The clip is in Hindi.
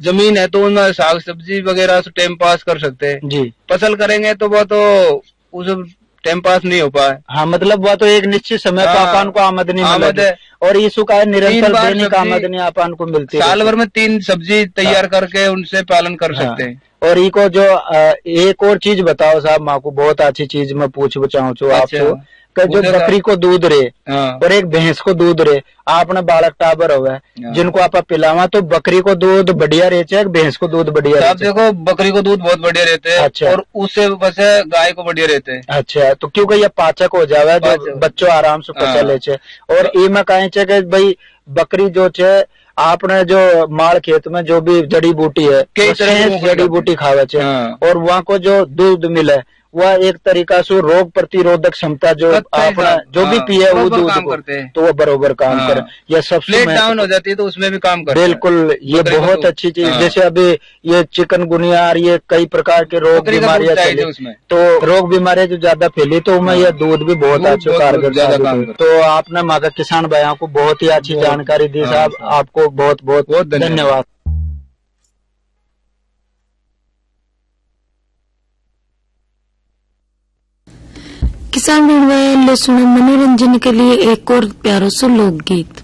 जमीन है तो उनमें साग सब्जी वगैरह से टाइम पास कर सकते हैं जी। फसल करेंगे तो वो तो उस टाइम पास नहीं हो पाए। हाँ, मतलब वह तो एक निश्चित समय पर अपन को आमदनी मिलेगी और इसु का निरंतर दैनिक आमदनी अपन को मिलती है। साल भर में 3 सब्जी तैयार करके उनसे पालन कर सकते हैं। और इको जो एक और चीज बताओ साहब, माँ को बहुत अच्छी चीज मैं पूछना चाहूँ आपको कि जो बकरी को दूध रे और एक भैंस को दूध रे, आपने बालक टाबर हुआ जिनको आप पिलावा, तो बकरी को दूध बढ़िया रहते है, भैंस को दूध बढ़िया रहते? देखो बकरी को दूध बहुत बढ़िया रहते हैं। अच्छा। और उससे वैसे गाय को बढ़िया रहते हैं। अच्छा, तो क्योंकि ये पाचक हो जावे, जो बच्चों आराम से पचा ले छे। और इमे कहे छे कि भाई बकरी जो छे आपने जो माल खेत में जो भी जड़ी बूटी है, कई तरह की जड़ी बूटी खावे छे और वहाँ को जो दूध मिले वह एक तरीका से रोग प्रतिरोधक क्षमता जो आपने जो भी पिए वो दूध को, तो वो बरोबर काम करे। यह सबसे डाउन हो जाती है तो उसमें भी काम करता है। बिल्कुल, ये बहुत अच्छी चीज। जैसे अभी ये चिकनगुनिया, ये कई प्रकार के रोग बीमारियां चली, तो रोग बीमारियां जो ज्यादा फैली तो उनमें यह दूध भी बहुत अच्छा कारगर साबित हुआ। तो आपने मागा किसान भाइयों को बहुत ही अच्छी जानकारी दी साहब, आपको बहुत बहुत धन्यवाद। किसान भाई सुने मनोरंजन के लिए एक और प्यारा सा लोकगीत।